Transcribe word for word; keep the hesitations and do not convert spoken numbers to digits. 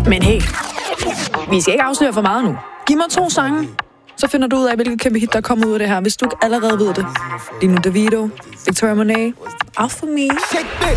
Men hey, vi skal ikke afsløre for meget nu. Giv mig to sange, så finder du ud af, hvilket kæmpe hit, der kommer ud af det her, hvis du ikke allerede ved det. Dino DeVito, Victoria Monet, Out For Me.